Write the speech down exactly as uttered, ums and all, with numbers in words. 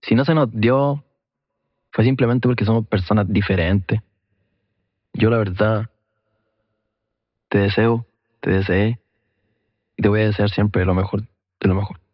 Si no se nos dio, fue simplemente porque somos personas diferentes. Yo la verdad te deseo, te deseé y te voy a desear siempre lo mejor de lo mejor.